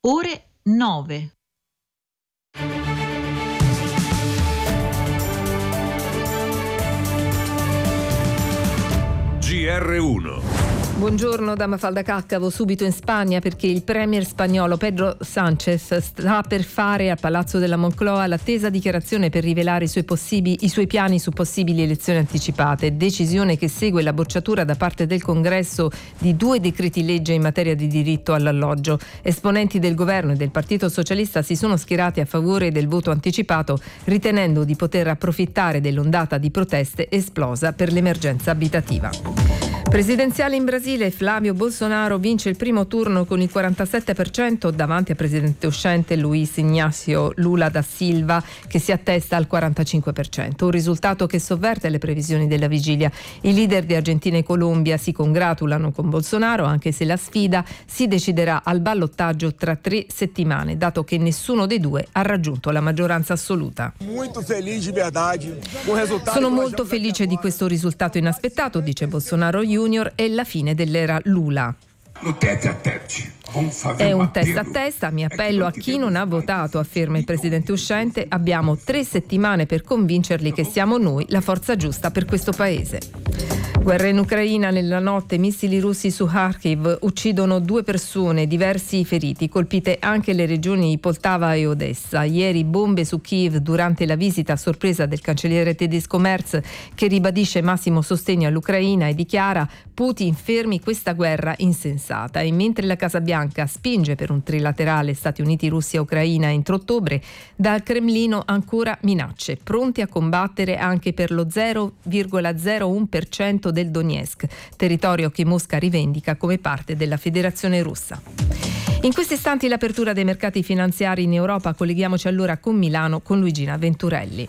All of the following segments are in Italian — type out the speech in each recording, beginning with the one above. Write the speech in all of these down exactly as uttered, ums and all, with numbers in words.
ore nove. G R uno. Buongiorno da Mafalda Caccavo, subito in Spagna perché il premier spagnolo Pedro Sánchez sta per fare a Palazzo della Moncloa l'attesa dichiarazione per rivelare i suoi, possibili, i suoi piani su possibili elezioni anticipate, decisione che segue la bocciatura da parte del Congresso di due decreti legge in materia di diritto all'alloggio. Esponenti del governo e del Partito Socialista si sono schierati a favore del voto anticipato, ritenendo di poter approfittare dell'ondata di proteste esplosa per l'emergenza abitativa. Presidenziale in Brasile, Flavio Bolsonaro vince il primo turno con il quarantasette per cento davanti al presidente uscente Luiz Inácio Lula da Silva, che si attesta al quarantacinque per cento, un risultato che sovverte le previsioni della vigilia. I leader di Argentina e Colombia si congratulano con Bolsonaro, anche se la sfida si deciderà al ballottaggio tra tre settimane, dato che nessuno dei due ha raggiunto la maggioranza assoluta. Sono molto felice di questo risultato inaspettato, dice Bolsonaro Junior, è la fine dell'era Lula. È un testa a testa, mi appello a chi non ha votato, afferma il presidente uscente. Abbiamo tre settimane per convincerli che siamo noi la forza giusta per questo paese. Guerra in Ucraina, nella notte missili russi su Kharkiv uccidono due persone, diversi feriti, colpite anche le regioni Poltava e Odessa. Ieri bombe su Kiev durante la visita a sorpresa del cancelliere tedesco Merz, che ribadisce massimo sostegno all'Ucraina e dichiara: Putin fermi questa guerra insensata. E mentre la Casa Bianca spinge per un trilaterale Stati Uniti, Russia e Ucraina entro ottobre, dal Cremlino ancora minacce, pronti a combattere anche per lo zero virgola zero uno per cento del Donetsk, territorio che Mosca rivendica come parte della Federazione Russa. In questi istanti l'apertura dei mercati finanziari in Europa. Colleghiamoci allora con Milano con Luigina Venturelli.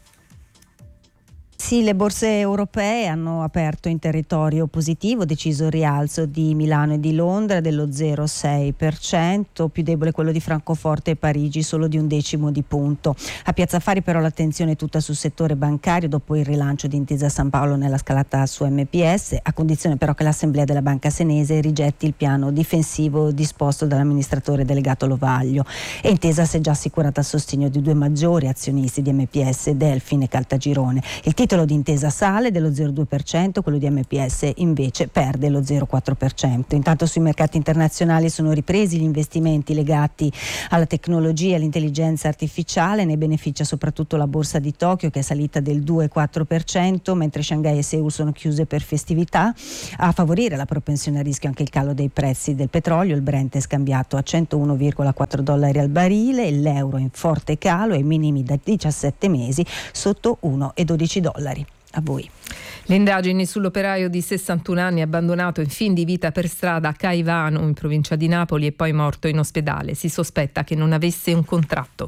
Sì, le borse europee hanno aperto in territorio positivo, deciso il rialzo di Milano e di Londra dello zero virgola sei per cento, più debole quello di Francoforte e Parigi, solo di un decimo di punto. A Piazza Affari però l'attenzione è tutta sul settore bancario dopo il rilancio di Intesa San Paolo nella scalata su M P S, a condizione però che l'Assemblea della Banca Senese rigetti il piano difensivo disposto dall'amministratore delegato Lovaglio. E Intesa si è già assicurata il sostegno di due maggiori azionisti di M P S, Delfin e Caltagirone. Il titolo di Intesa sale dello zero virgola due per cento, quello di M P S invece perde lo zero virgola quattro per cento. Intanto sui mercati internazionali sono ripresi gli investimenti legati alla tecnologia e all'intelligenza artificiale, ne beneficia soprattutto la borsa di Tokyo che è salita del due virgola quattro per cento, mentre Shanghai e Seul sono chiuse per festività. A favorire la propensione a rischio anche il calo dei prezzi del petrolio, il Brent è scambiato a centouno virgola quattro dollari al barile, l'euro in forte calo ai minimi da diciassette mesi sotto uno virgola dodici dollari. A voi. Le indagini sull'operaio di sessantuno anni abbandonato in fin di vita per strada a Caivano in provincia di Napoli e poi morto in ospedale. Si sospetta che non avesse un contratto.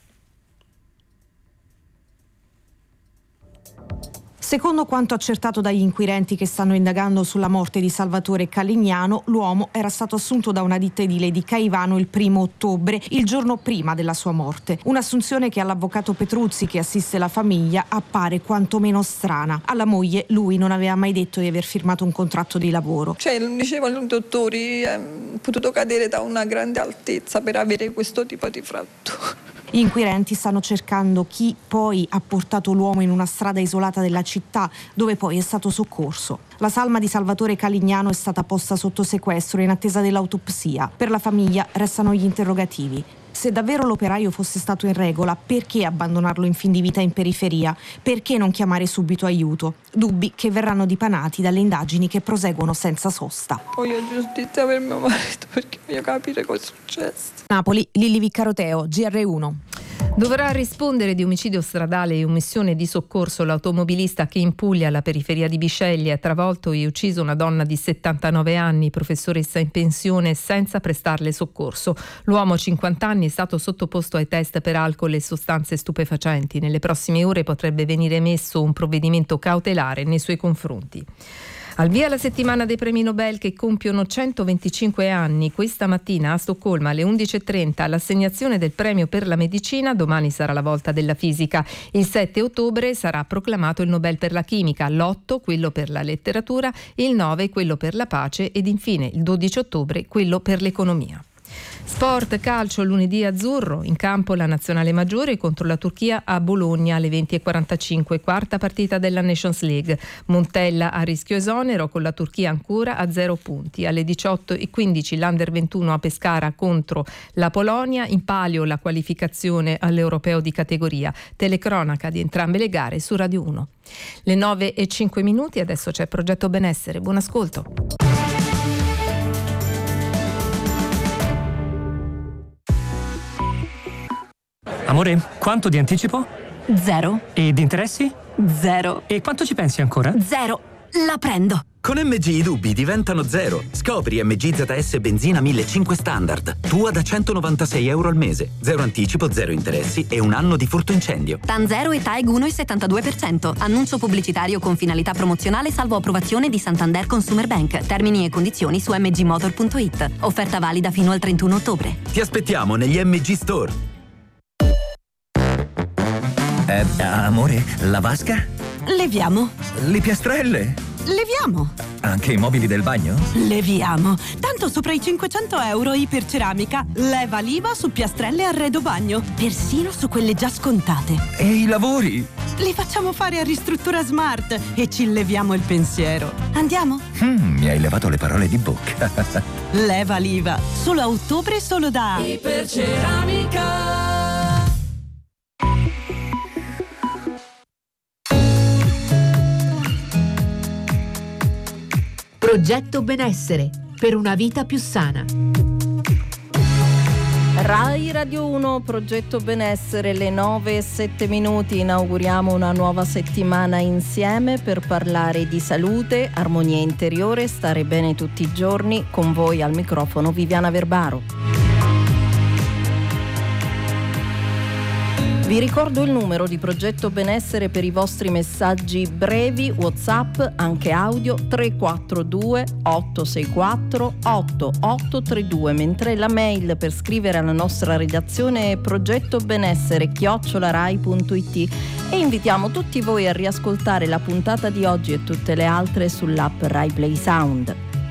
Secondo quanto accertato dagli inquirenti che stanno indagando sulla morte di Salvatore Calignano, l'uomo era stato assunto da una ditta edile di Caivano il primo ottobre, il giorno prima della sua morte. Un'assunzione che all'avvocato Petruzzi, che assiste la famiglia, appare quantomeno strana. Alla moglie lui non aveva mai detto di aver firmato un contratto di lavoro. Cioè, dicevano i dottori, è potuto cadere da una grande altezza per avere questo tipo di frattura. Gli inquirenti stanno cercando chi poi ha portato l'uomo in una strada isolata della città, dove poi è stato soccorso. La salma di Salvatore Calignano è stata posta sotto sequestro in attesa dell'autopsia. Per la famiglia restano gli interrogativi. Se davvero l'operaio fosse stato in regola, perché abbandonarlo in fin di vita in periferia? Perché non chiamare subito aiuto? Dubbi che verranno dipanati dalle indagini che proseguono senza sosta. Voglio giustizia per mio marito perché voglio capire cosa è successo. Napoli, Lilli Viccaroteo, G R uno. Dovrà rispondere di omicidio stradale e omissione di soccorso l'automobilista che in Puglia, alla periferia di Bisceglie, ha travolto e ucciso una donna di settantanove anni, professoressa in pensione, senza prestarle soccorso. L'uomo, cinquanta anni, è stato sottoposto ai test per alcol e sostanze stupefacenti. Nelle prossime ore potrebbe venire emesso un provvedimento cautelare nei suoi confronti. Al via la settimana dei premi Nobel che compiono centoventicinque anni. Questa mattina a Stoccolma alle undici e trenta l'assegnazione del premio per la medicina, domani sarà la volta della fisica. Il sette ottobre sarà proclamato il Nobel per la chimica, l'otto quello per la letteratura, il nove quello per la pace ed infine il dodici ottobre quello per l'economia. Sport, calcio, lunedì azzurro, in campo la nazionale maggiore contro la Turchia a Bologna alle venti e quarantacinque, quarta partita della Nations League. Montella a rischio esonero, con la Turchia ancora a zero punti. Alle diciotto e quindici l'Under ventuno a Pescara contro la Polonia, in palio la qualificazione all'Europeo di categoria. Telecronaca di entrambe le gare su Radio uno. Le nove e cinque minuti, adesso c'è Progetto Benessere. Buon ascolto. Amore, quanto di anticipo? Zero. E di interessi? Zero. E quanto ci pensi ancora? Zero. La prendo. Con M G i dubbi diventano zero. Scopri M G Z S benzina millecinquecento standard. Tua da centonovantasei euro al mese. Zero anticipo, zero interessi e un anno di furto incendio. TAN zero e TAEG uno virgola settantadue per cento. Annuncio pubblicitario con finalità promozionale salvo approvazione di Santander Consumer Bank. Termini e condizioni su m g motor punto i t. Offerta valida fino al trentuno ottobre. Ti aspettiamo negli M G Store. Eh, amore, la vasca? Leviamo. Le piastrelle? Leviamo. Anche i mobili del bagno? Leviamo. Tanto sopra i cinquecento euro Iperceramica. Leva l'I V A su piastrelle e arredo bagno. Persino su quelle già scontate. E i lavori? Li facciamo fare a Ristruttura Smart e ci leviamo il pensiero. Andiamo? Mm, mi hai levato le parole di bocca. Leva l'I V A. Solo a ottobre, solo da Iperceramica. Progetto Benessere per una vita più sana. Rai Radio uno, Progetto Benessere, le nove e sette minuti. Inauguriamo una nuova settimana insieme per parlare di salute, armonia interiore, stare bene tutti i giorni. Con voi al microfono Viviana Verbaro. Vi ricordo il numero di Progetto Benessere per i vostri messaggi brevi, WhatsApp, anche audio, tre quattro due otto sei quattro otto otto tre due, mentre la mail per scrivere alla nostra redazione è progettobenessere chiocciola rai punto it, e invitiamo tutti voi a riascoltare la puntata di oggi e tutte le altre sull'app Rai Play Sound.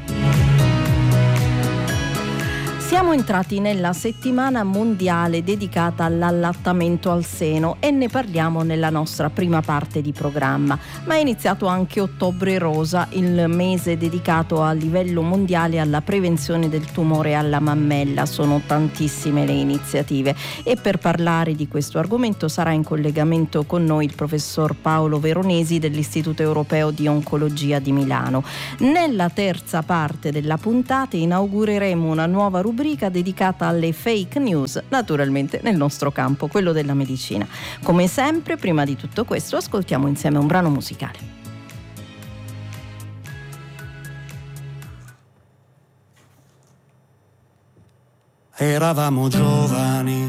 Siamo entrati nella settimana mondiale dedicata all'allattamento al seno e ne parliamo nella nostra prima parte di programma, ma è iniziato anche Ottobre Rosa, il mese dedicato a livello mondiale alla prevenzione del tumore alla mammella. Sono tantissime le iniziative e per parlare di questo argomento sarà in collegamento con noi il professor Paolo Veronesi dell'Istituto Europeo di Oncologia di Milano. Nella terza parte della puntata inaugureremo una nuova rubrica dedicata alle fake news, naturalmente nel nostro campo, quello della medicina. Come sempre, prima di tutto questo, ascoltiamo insieme un brano musicale. Eravamo giovani,